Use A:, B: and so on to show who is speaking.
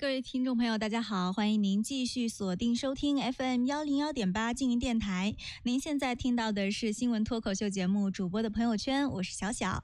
A: 各位听众朋友大家好，欢迎您继续锁定收听 FM101.8 静云电台。您现在听到的是新闻脱口秀节目主播的朋友圈，我是小小。